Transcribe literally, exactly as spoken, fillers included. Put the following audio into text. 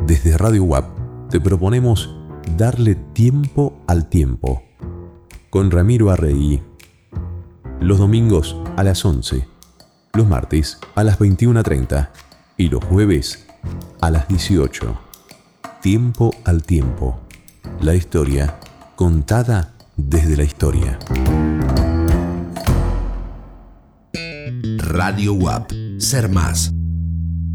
Desde Radio U A P te proponemos darle tiempo al tiempo. Con Ramiro Arregui. Los domingos a las once, los martes a las veintiuna treinta y los jueves a las dieciocho. Tiempo al tiempo. La historia contada desde la historia. Radio U A P. Ser más.